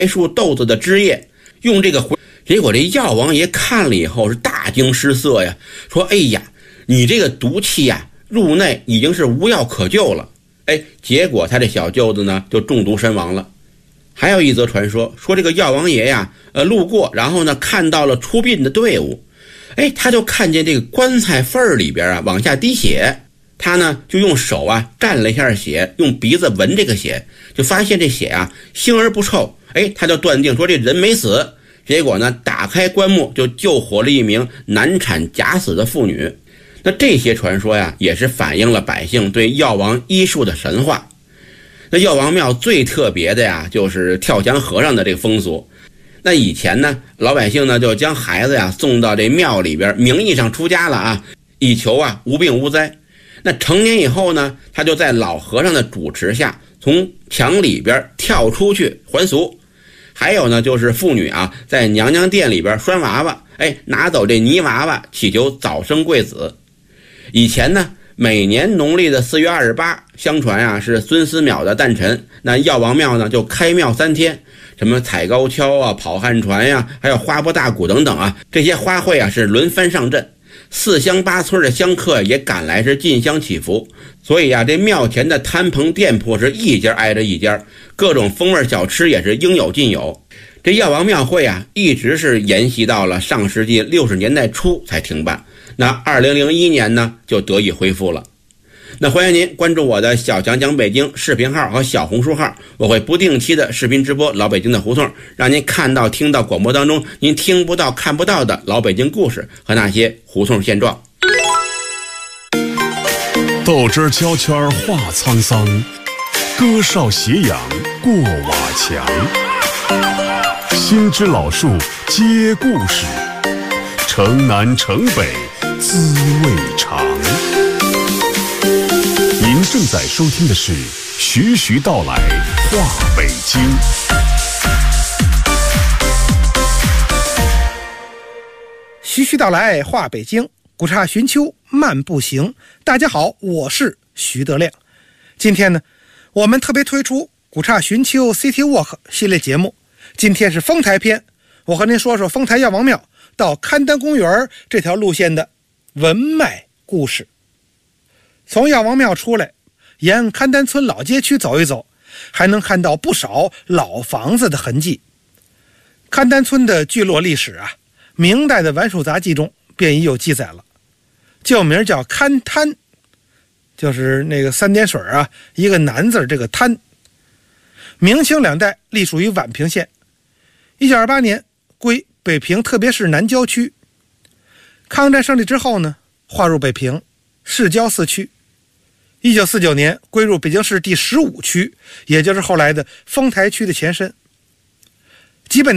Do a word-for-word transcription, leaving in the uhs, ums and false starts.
树豆子的汁液，用这个回。结果这药王爷看了以后是大惊失色呀，说：“哎呀，你这个毒气呀，入内已经是无药可救了。”哎，结果他这小舅子呢就中毒身亡了。还有一则传说，说这个药王爷呀，呃，路过，然后呢看到了出殡的队伍，哎，他就看见这个棺材缝里边啊往下滴血，他呢就用手啊蘸了一下血，用鼻子闻这个血，就发现这血啊腥而不臭，哎，他就断定说这人没死。结果呢，打开棺木就救活了一名难产假死的妇女。那这些传说呀，也是反映了百姓对药王医术的神话。那药王庙最特别的呀，就是跳墙和尚的这个风俗。那以前呢，老百姓呢就将孩子呀送到这庙里边，名义上出家了啊，以求啊无病无灾。那成年以后呢，他就在老和尚的主持下，从墙里边跳出去还俗。还有呢，就是妇女啊，在娘娘殿里边拴娃娃，哎，拿走这泥娃娃，祈求早生贵子。以前呢，每年农历的四月二十八，相传啊是孙思邈的诞辰，那药王庙呢就开庙三天，什么踩高跷啊、跑旱船呀、啊，还有花波大鼓等等啊，这些花卉啊是轮番上阵，四乡八村的香客也赶来是进香祈福。所以啊，这庙前的摊棚店铺是一家挨着一家，各种风味小吃也是应有尽有。这药王庙会啊，一直是沿袭到了上世纪六十年代初才停办。那二零零一年呢，就得以恢复了。那欢迎您关注我的小强讲北京视频号和小红书号，我会不定期的视频直播老北京的胡同，让您看到听到广播当中您听不到看不到的老北京故事和那些胡同现状。 豆汁胶圈话沧桑，歌哨斜阳过瓦墙，新枝老树接故事，城南城北滋味长。您正在收听的是徐徐道来话北京。 徐徐道来话北京，古刹寻秋漫步行。大家好，我是徐德亮。今天呢，我们特别推出古刹寻秋 City Walk 系列节目。今天是丰台篇，我和您说说丰台药王庙到邯郸公园这条路线的文脉故事。从药王庙出来，沿邯郸村老街区走一走，还能看到不少老房子的痕迹。邯郸村的聚落历史啊，明代的《晚署杂记》中便已有记载了，旧名叫勘滩，就是那个三点水啊，一个南字，这个滩。明清两代隶属于宛平县，一九二八年归北平特别市南郊区。抗战胜利之后呢，划入北平市郊四区。一九四九年归入北京市第十五区，也就是后来的丰台区的前身。基本